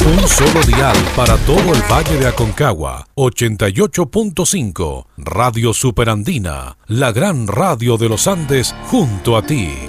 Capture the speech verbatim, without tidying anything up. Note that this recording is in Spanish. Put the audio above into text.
Un solo dial para todo el Valle de Aconcagua. ochenta y ocho punto cinco. Radio Superandina, la gran radio de los Andes junto a ti.